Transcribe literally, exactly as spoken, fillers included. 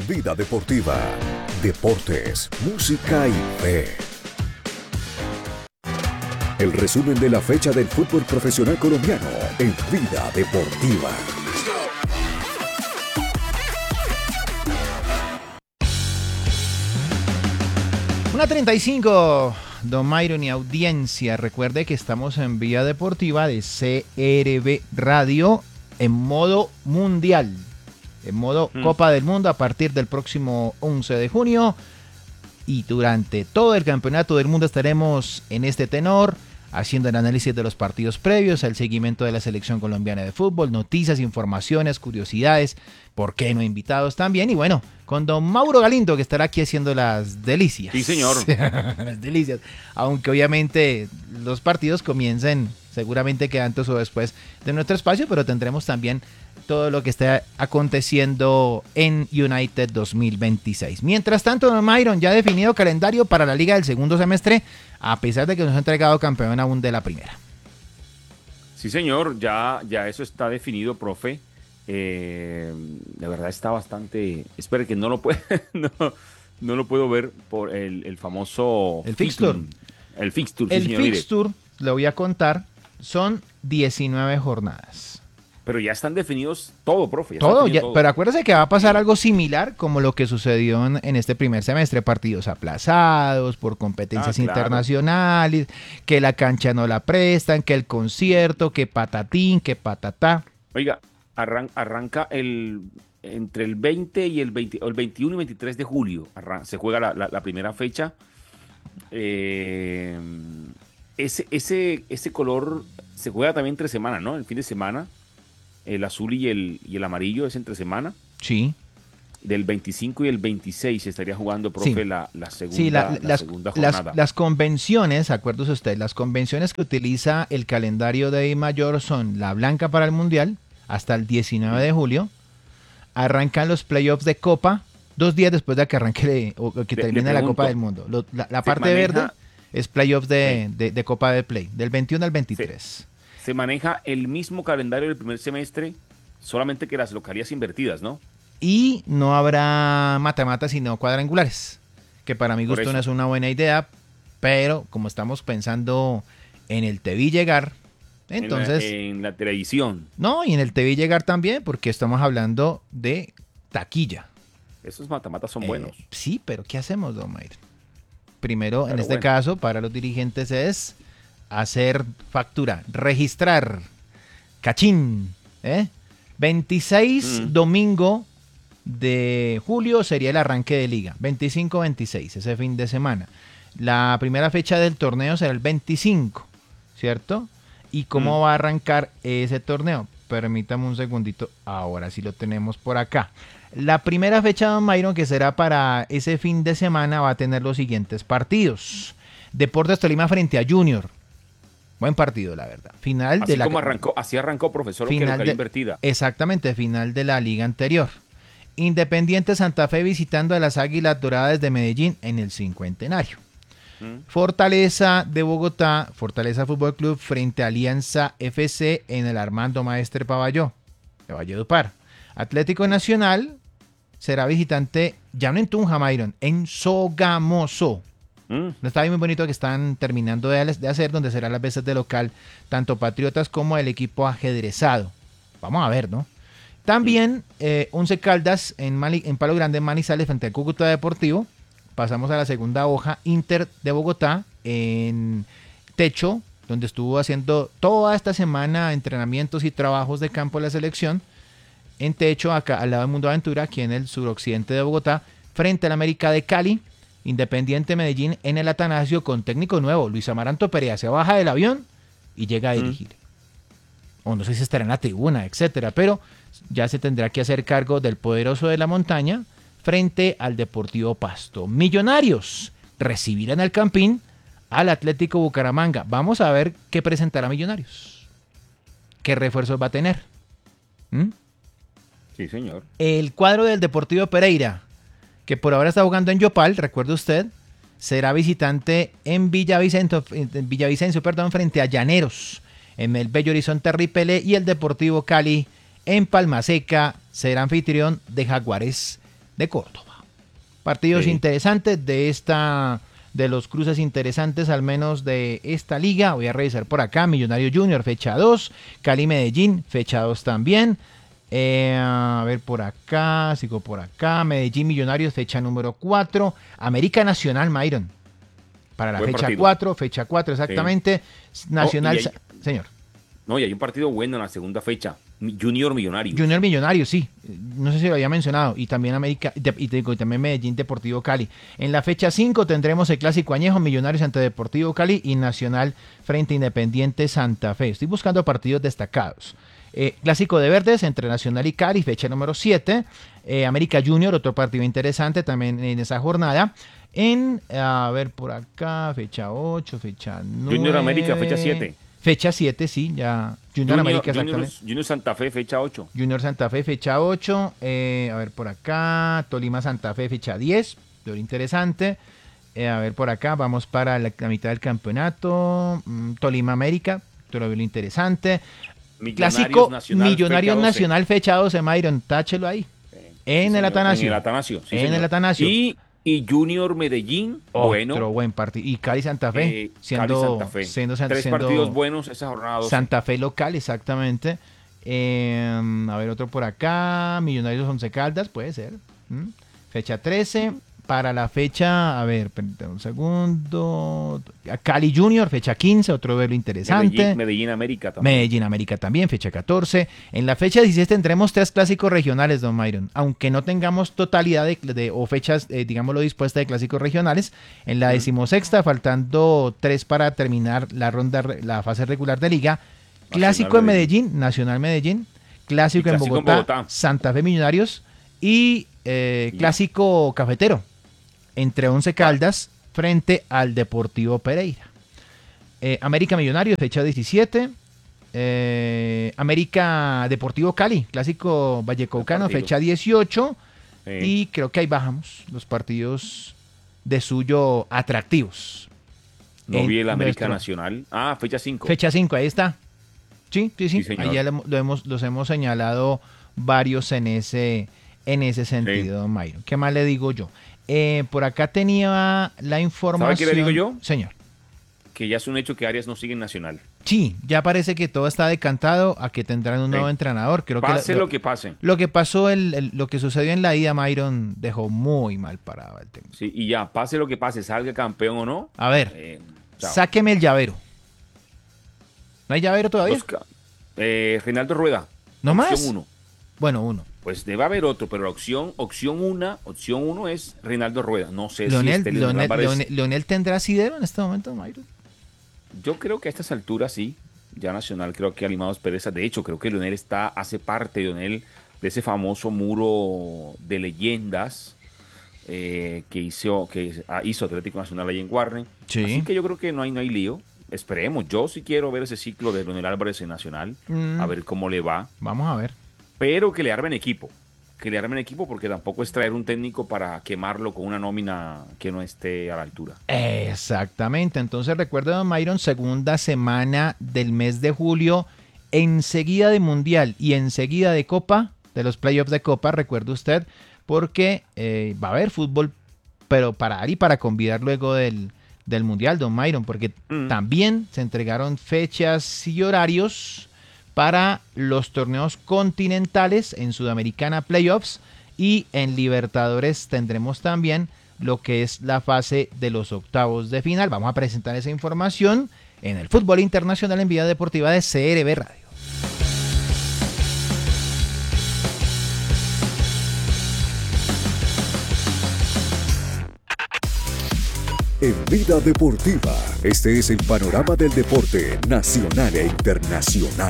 Vida Deportiva, deportes, música y fe. El resumen de la fecha del fútbol profesional colombiano en Vida Deportiva. una treinta y cinco, don Myron y audiencia. Recuerde que estamos en Vida Deportiva de C R B Radio en modo mundial, en modo mm. Copa del Mundo a partir del próximo once de junio. Y durante todo el campeonato del mundo estaremos en este tenor, haciendo el análisis de los partidos previos, el seguimiento de la selección colombiana de fútbol, noticias, informaciones, curiosidades, por qué no invitados también, y bueno, con don Mauro Galindo, que estará aquí haciendo las delicias. Sí, señor. Las delicias, aunque obviamente los partidos comiencen, seguramente que antes o después de nuestro espacio, pero tendremos también todo lo que esté aconteciendo en United dos mil veintiséis. Mientras tanto, don Myron, ya ha definido calendario para la liga del segundo semestre, a pesar de que nos ha entregado campeón aún de la primera. Sí, señor, ya, ya eso está definido, profe. Eh, de verdad está bastante... Espere que no lo puedo, no, no lo puedo ver por el, el famoso... El fixture. El fixture, sí, El señor, fixture, mire. Le voy a contar, son diecinueve jornadas. Pero ya están definidos todo, profe. Ya todo, ya, todo, pero acuérdese que va a pasar algo similar como lo que sucedió en, en este primer semestre. Partidos aplazados por competencias ah, claro. internacionales, que la cancha no la prestan, que el concierto, que patatín, que patatá. Oiga, arran, arranca el entre el veinte y el, veinte, el veintiuno y veintitrés de julio. Arran, se juega la, la, la primera fecha. Eh, ese, ese, ese color se juega también entre semana, ¿no? El fin de semana. El azul y el, y el amarillo es entre semana. Sí. Del veinticinco y el veintiséis se estaría jugando, profe, sí. la, la segunda, sí, la, la las, segunda jornada. Las, las convenciones, acuérdese usted, las convenciones que utiliza el calendario de I Mayor son la blanca para el Mundial, hasta el diecinueve sí. de julio. Arrancan los playoffs de Copa, dos días después de que arranque o que le, termine le la Copa del Mundo. Lo, la la parte maneja, verde es playoffs de, sí. de, de Copa de Play, del veintiuno al veintitrés. Sí. Se maneja el mismo calendario del primer semestre, solamente que las localías invertidas, ¿no? Y no habrá mata-mata, sino cuadrangulares, que para mi gusto no es una buena idea, pero como estamos pensando en el Te Vi Llegar, entonces... En la, en la televisión. No, y en el Te Vi Llegar también, porque estamos hablando de taquilla. Esos mata-matas son eh, buenos. Sí, pero ¿qué hacemos, don Mayr? Primero, pero en este bueno. caso, para los dirigentes es... hacer factura, registrar, cachín, ¿eh? veintiséis mm. domingo de julio sería el arranque de liga, veinticinco veintiséis, ese fin de semana. La primera fecha del torneo será el veinticinco, ¿cierto? ¿Y cómo mm. va a arrancar ese torneo? Permítame un segundito, ahora sí lo tenemos por acá. La primera fecha, don Myron, que será para ese fin de semana, va a tener los siguientes partidos. Deportes Tolima frente a Junior. Buen partido, la verdad. Final así de la como arrancó, así arrancó, profesor, final que de, invertida. Exactamente, final de la liga anterior. Independiente Santa Fe visitando a las Águilas Doradas de Medellín en el cincuentenario. ¿Mm? Fortaleza de Bogotá, Fortaleza Fútbol Club frente a Alianza F C en el Armando Maestre Pavalló, de Valledupar. Atlético Nacional será visitante, ya no en Tunja, Myron, en Sogamoso. No está bien muy bonito que están terminando de, de hacer, donde serán las veces de local, tanto Patriotas como el equipo ajedrezado. Vamos a ver, ¿no? También eh, Once Caldas en, Mali, en Palo Grande, Manizales, frente al Cúcuta Deportivo. Pasamos a la segunda hoja, Inter de Bogotá, en Techo, donde estuvo haciendo toda esta semana entrenamientos y trabajos de campo de la selección. En Techo, acá al lado del Mundo Aventura, aquí en el suroccidente de Bogotá, frente al América de Cali. Independiente Medellín en el Atanasio con técnico nuevo, Luis Amaranto Perea, se baja del avión y llega a dirigir. Mm. O no sé si estará en la tribuna, etcétera, pero ya se tendrá que hacer cargo del poderoso de la montaña frente al Deportivo Pasto. Millonarios recibirán al Campín al Atlético Bucaramanga. Vamos a ver qué presentará Millonarios. ¿Qué refuerzos va a tener? ¿Mm? Sí, señor. El cuadro del Deportivo Pereira, que por ahora está jugando en Yopal, recuerde usted, será visitante en Villavicencio, en Villavicencio perdón, frente a Llaneros, en el Bello Horizonte Ripele, y el Deportivo Cali en Palmaseca será anfitrión de Jaguares de Córdoba. Partidos Sí. interesantes de esta, de los cruces interesantes al menos de esta liga. Voy a revisar por acá. Millonario Junior, fecha dos. Cali Medellín, fecha dos también. Eh, a ver por acá, sigo por acá. Medellín Millonarios, fecha número cuatro. América Nacional, Myron. Para la Buen fecha partido. cuatro, fecha cuatro exactamente. Nacional, Oh, y hay- señor. No, y hay un partido bueno en la segunda fecha. Junior Millonario. Junior Millonarios, sí. No sé si lo había mencionado. Y también América, y, te- y te digo, y también Medellín Deportivo Cali. En la fecha cinco tendremos el clásico añejo, Millonarios ante Deportivo Cali y Nacional frente a Independiente Santa Fe. Estoy buscando partidos destacados. Eh, clásico de verdes entre Nacional y Cali, fecha número siete. Eh, América Junior, otro partido interesante también en esa jornada. En, a ver por acá, fecha ocho, fecha nueve. Junior América, fecha siete. Fecha siete, sí, ya. Junior, Junior, América, Junior, exactamente. Junior Santa Fe, fecha ocho. Junior Santa Fe, fecha ocho. Eh, a ver por acá. Tolima Santa Fe, fecha diez. Lo interesante. Eh, a ver por acá. Vamos para la, la mitad del campeonato. Mm, Tolima América. Todo lo interesante. Millonarios Clásico Nacional, Millonarios fecha doce. Nacional, fecha doce. Myron, táchelo ahí. En Sí, el señor, Atanasio. En el Atanasio. sí, En señor. el Atanasio. Y, y Junior Medellín, Otro bueno. buen partido. Y Cali Santa Fe. eh, siendo, Cali Santa Fe. siendo- Tres siendo partidos buenos esa jornada doce. Santa Fe local, exactamente. Eh, a ver, otro por acá. Millonarios Once Caldas, puede ser. ¿Mm? Fecha trece. Para la fecha, a ver, permítame un segundo. Cali Junior, fecha quince, otro verlo interesante. Medellín, Medellín América también. Medellín América también, fecha catorce. En la fecha dieciséis tendremos tres clásicos regionales, don Myron. Aunque no tengamos totalidad de, de- o fechas, eh, digámoslo, dispuestas de clásicos regionales. En la decimosexta, faltando tres para terminar la ronda, re- la fase regular de liga. Clásico en Medellín. Medellín, Nacional Medellín. Clásico, Y en, clásico en Bogotá, Bogotá. Santa Fe Millonarios. Y eh, Ya. clásico cafetero entre Once Caldas frente al Deportivo Pereira. Eh, América Millonarios, fecha diecisiete. Eh, América Deportivo Cali, clásico vallecaucano, partido. fecha dieciocho. Sí. Y creo que ahí bajamos los partidos de suyo atractivos. no en vi el América nuestro- Nacional. Ah, fecha cinco. Fecha cinco, ahí está. Sí, sí, sí. Sí, señor. Ahí ya lo, lo hemos, los hemos señalado varios en ese, en ese sentido, don Mayron. ¿Qué más le digo yo? Eh, por acá tenía la información. qué le digo yo? Señor. Que ya es un hecho que Arias no sigue en Nacional. Sí, ya parece que todo está decantado a que tendrán un Sí. nuevo entrenador. Creo Pase que lo que pase. lo que pasó, el, el- lo que sucedió en la ida, Myron dejó muy mal parado al técnico. Sí, y ya, pase lo que pase, salga campeón o no. A ver, eh, chao. sáqueme el llavero. ¿No hay llavero todavía? Los ca- eh, Reinaldo Rueda. ¿No opción más? uno. Bueno, uno. Pues debe haber otro, pero la opción, opción una, opción uno es Reinaldo Rueda. No sé Leonel, si este Leonel Leonel- Álvarez- Leonel- Leonel tendrá asidero en este momento, Myron. Yo creo que a estas alturas sí. Ya Nacional creo que ha limado perezas. De hecho, creo que Leonel está, hace parte, Leonel, de ese famoso muro de leyendas eh, que hizo, que ah, hizo Atlético Nacional ahí en Warren. Sí. Así que yo creo que no hay, no hay lío. Esperemos. Yo sí quiero ver ese ciclo de Leonel Álvarez en Nacional. Mm. A ver cómo le va. Vamos a ver. Pero que le armen equipo. Que le armen equipo porque tampoco es traer un técnico para quemarlo con una nómina que no esté a la altura. Exactamente. Entonces recuerda, don Myron, segunda semana del mes de julio, enseguida de Mundial y enseguida de Copa, de los playoffs de Copa, recuerde usted, porque eh, va a haber fútbol, pero para dar y para convidar luego del, del Mundial, don Myron, porque Mm. también se entregaron fechas y horarios para los torneos continentales en Sudamericana Playoffs y en Libertadores tendremos también lo que es la fase de los octavos de final. Vamos a presentar esa información en el fútbol internacional en Vida Deportiva de C R B Radio. En Vida Deportiva, este es el panorama del deporte nacional e internacional.